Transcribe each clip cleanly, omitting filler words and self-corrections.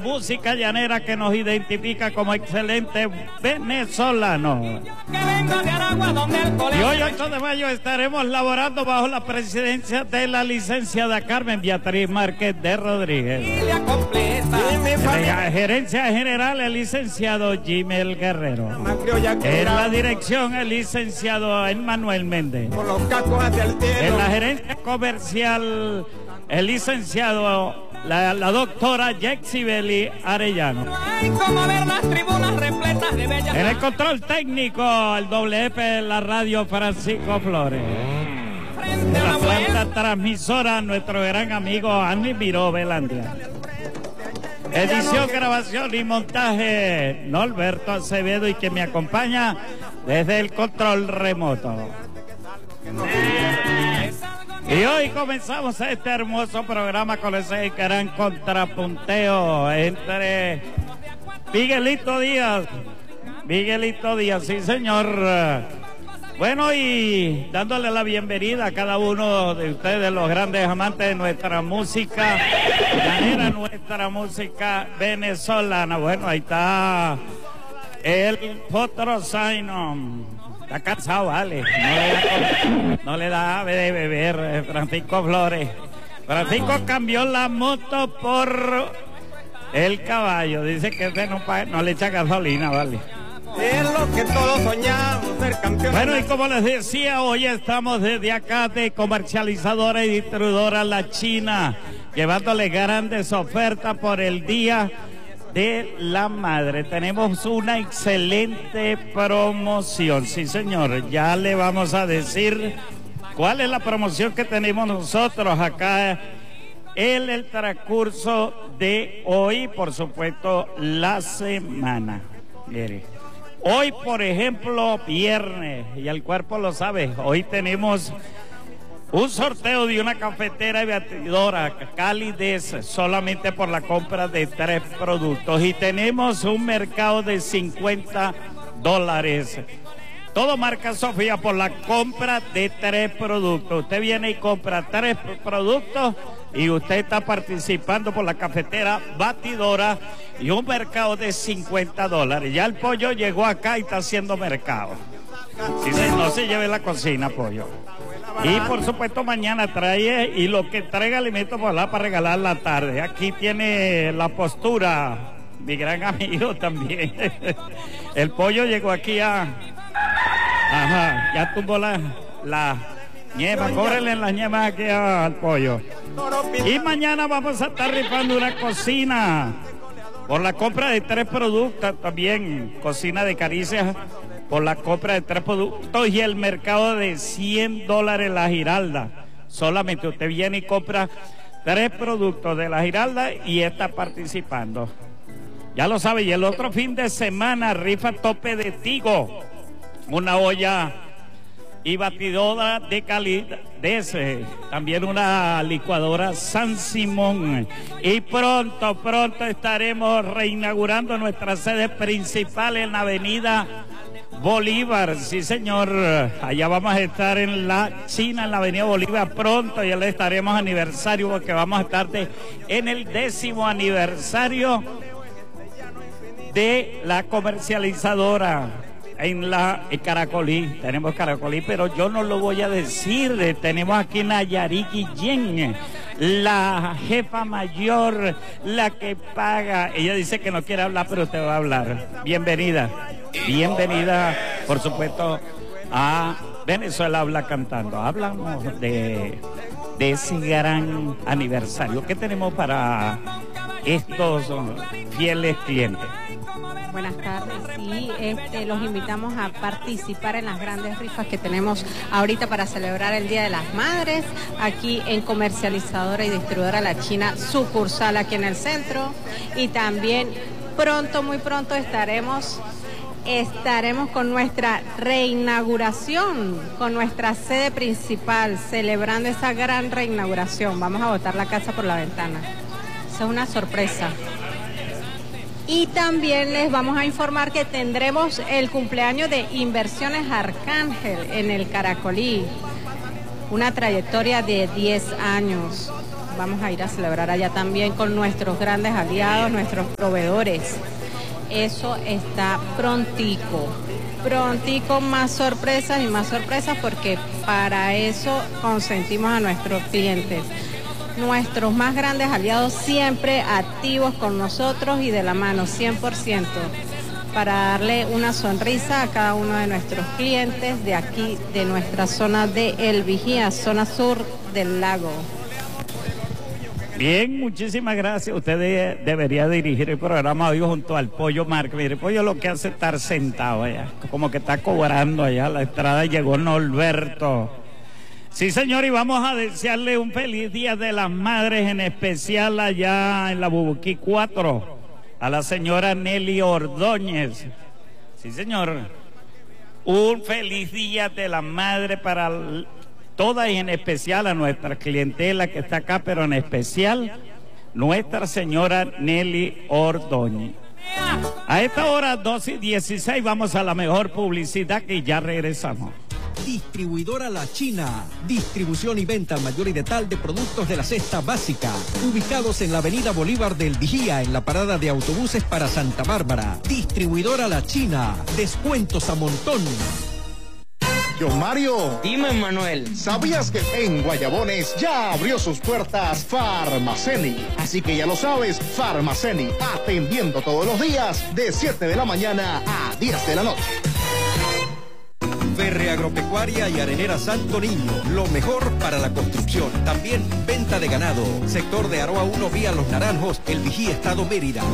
música llanera que nos identifica como excelentes venezolanos. Y hoy, 8 de mayo, estaremos laborando bajo la presidencia de la licenciada Carmen Beatriz Márquez de Rodríguez. En la gerencia general, el licenciado Jimel Guerrero. En la dirección, el licenciado Emmanuel Méndez. En la gerencia comercial, el licenciado, la doctora Yexibeli Arellano. En el control técnico, el WF de la radio, Francisco Flores. En la planta transmisora, nuestro gran amigo Andy Miró Velandia. Edición, grabación y montaje, Norberto Acevedo, y que me acompaña desde el control remoto. Y hoy comenzamos este hermoso programa con ese gran contrapunteo entre Miguelito Díaz, sí señor. Bueno, y dándole la bienvenida a cada uno de ustedes, los grandes amantes de nuestra música llanera, nuestra música venezolana. Bueno, ahí está el Potro Zaino. Está cansado, vale. No le da de beber, Francisco Flores. Francisco cambió la moto por el caballo. Dice que ese no le echa gasolina, vale. Es lo que todos soñamos, ser campeones. Bueno, y como les decía, hoy estamos desde acá de comercializadora y distribuidora La China, llevándole grandes ofertas por el Día de la Madre. Tenemos una excelente promoción, sí señor, ya le vamos a decir cuál es la promoción que tenemos nosotros acá en el transcurso de hoy, por supuesto, la semana. Mire. Hoy, por ejemplo, viernes, y el cuerpo lo sabe, hoy tenemos un sorteo de una cafetera y batidora Calidez solamente por la compra de 3 productos. Y tenemos un mercado de $50. Todo marca Sofía por la compra de 3 productos. Usted viene y compra 3 productos y usted está participando por la cafetera batidora y un mercado de $50. Ya el pollo llegó acá y está haciendo mercado. Si no se lleve la cocina, pollo. Y por supuesto mañana trae, y lo que traiga alimento para regalar la tarde. Aquí tiene la postura, mi gran amigo también. El pollo llegó aquí a... Ajá, ya tumbó la ñema, cóbrele las ñemas aquí al pollo. Y mañana vamos a estar rifando una cocina por la compra de 3 productos, también cocina de Caricias por la compra de 3 productos y el mercado de $100 la Giralda. Solamente usted viene y compra 3 productos de la Giralda y está participando. Ya lo sabe, y el otro fin de semana rifa tope de Tigo, una olla y batidora de calidad, también una licuadora San Simón. Y pronto estaremos reinaugurando nuestra sede principal en la avenida Bolívar, sí señor, allá vamos a estar en La China, en la avenida Bolívar pronto, ya le estaremos aniversario porque vamos a estar en el 10º aniversario de la comercializadora. En la Caracolí, tenemos Caracolí, pero yo no lo voy a decir. Tenemos aquí Nayarit Guillén, la jefa mayor, la que paga. Ella dice que no quiere hablar, pero usted va a hablar. Bienvenida, por supuesto, a Venezuela Habla Cantando. Hablamos de ese gran aniversario. ¿Qué tenemos para estos fieles clientes? Buenas tardes, sí, los invitamos a participar en las grandes rifas que tenemos ahorita para celebrar el Día de las Madres, aquí en Comercializadora y Distribuidora La China, sucursal aquí en el centro, y también muy pronto estaremos con nuestra reinauguración, con nuestra sede principal, celebrando esa gran reinauguración. Vamos a botar la casa por la ventana. Esa es una sorpresa. Y también les vamos a informar que tendremos el cumpleaños de Inversiones Arcángel en el Caracolí. Una trayectoria de 10 años. vamos a ir a celebrar allá también con nuestros grandes aliados, nuestros proveedores. Eso está prontico, más sorpresas y más sorpresas, porque para eso consentimos a nuestros clientes. Nuestros más grandes aliados siempre activos con nosotros y de la mano 100%, para darle una sonrisa a cada uno de nuestros clientes de aquí, de nuestra zona de El Vigía, zona sur del lago. Bien, muchísimas gracias. Usted debería dirigir el programa hoy junto al Pollo Márquez. Mire, el Pollo lo que hace es estar sentado allá, como que está cobrando allá. A la estrada llegó Norberto. Sí, señor, y vamos a desearle un feliz Día de las Madres, en especial allá en la Bubuquí 4, a la señora Nelly Ordóñez. Sí, señor. Un feliz Día de las Madres para todas, y en especial a nuestra clientela que está acá, pero en especial nuestra señora Nelly Ordóñez. A esta hora, 12:16, vamos a la mejor publicidad y ya regresamos. Distribuidora La China, distribución y venta al mayor y detal de productos de la cesta básica, ubicados en la avenida Bolívar del Vigía, en la parada de autobuses para Santa Bárbara. Distribuidora La China, descuentos a montón. John Mario. Dime, Manuel. ¿Sabías que en Guayabones ya abrió sus puertas Farmaceni? Así que ya lo sabes, Farmaceni, atendiendo todos los días de 7 de la mañana a 10 de la noche. Ferre Agropecuaria y Arenera Santo Niño, lo mejor para la construcción. También venta de ganado. Sector de Aroa 1 vía Los Naranjos, El Vigía, Estado Mérida.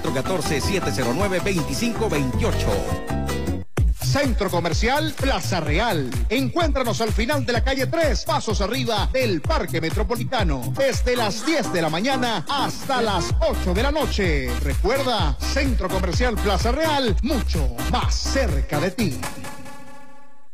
0414-709-2528. Centro Comercial Plaza Real. Encuéntranos al final de la calle 3, pasos arriba del Parque Metropolitano, desde las 10 de la mañana hasta las 8 de la noche. Recuerda, Centro Comercial Plaza Real, mucho más cerca de ti.